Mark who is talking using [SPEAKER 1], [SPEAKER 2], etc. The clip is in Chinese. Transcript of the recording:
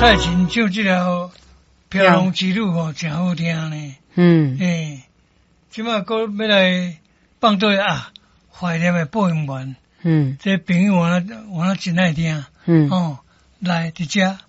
[SPEAKER 1] 蔡琴唱这条《飘浪之路》吼，真好听呢。即马搁要来放对啊，怀念的播音员。这朋友我真爱听。来，伫遮